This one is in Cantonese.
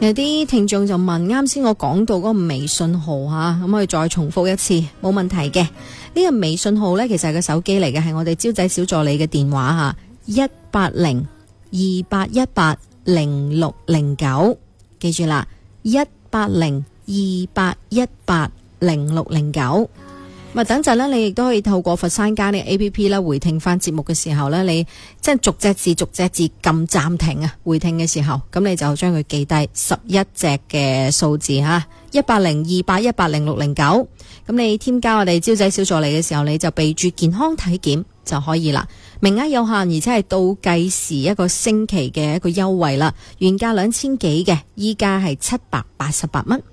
有啲聽眾就問，啱先我講到嗰個微信號吓，咁我哋再重複一次，冇問題嘅。呢個微信號呢，其實係個手機嚟嘅，係我哋招仔小助理嘅電話吓，18028180609，記住啦，18028180609。等陣呢，你亦都可以透過佛山間嘅 A.P.P. 啦，回聽翻節目嘅時候呢，你即係逐隻字撳暫停啊，回聽嘅時候，咁你就將佢記低11隻嘅數字吓，18028180609。咁你添加我哋招仔小助理嘅時候，你就備注健康體檢就可以啦。名額有限，而且係倒計時一個星期嘅一個優惠啦，原價2000幾嘅，依家係788蚊。